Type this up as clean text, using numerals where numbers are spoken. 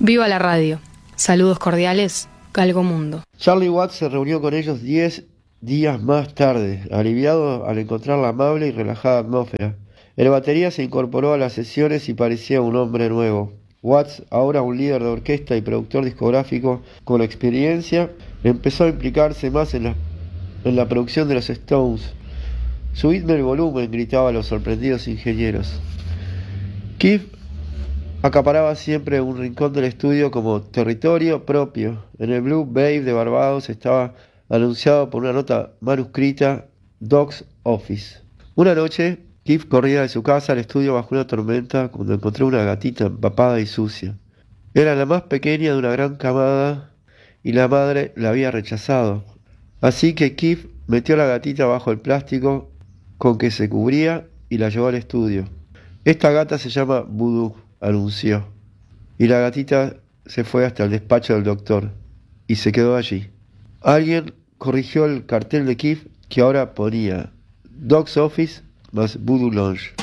Viva la radio. Saludos cordiales, Galgo Mundo. Charlie Watts se reunió con ellos 10 días más tarde, aliviado al encontrar la amable y relajada atmósfera. El batería se incorporó a las sesiones y parecía un hombre nuevo. Watts, ahora un líder de orquesta y productor discográfico con experiencia, empezó a implicarse más en la producción de los Stones. «Subidme el volumen», gritaban los sorprendidos ingenieros. Keith acaparaba siempre un rincón del estudio como territorio propio. En el Blue Bay de Barbados estaba anunciado por una nota manuscrita «Doc's Office». Una noche, Keith corría de su casa al estudio bajo una tormenta cuando encontró una gatita empapada y sucia. Era la más pequeña de una gran camada y la madre la había rechazado. Así que Keith metió a la gatita bajo el plástico con que se cubría y la llevó al estudio. «Esta gata se llama Voodoo», anunció. Y la gatita se fue hasta el despacho del doctor y se quedó allí. Alguien corrigió el cartel de Keith que ahora ponía «Doc's Office» más «Voodoo Lounge».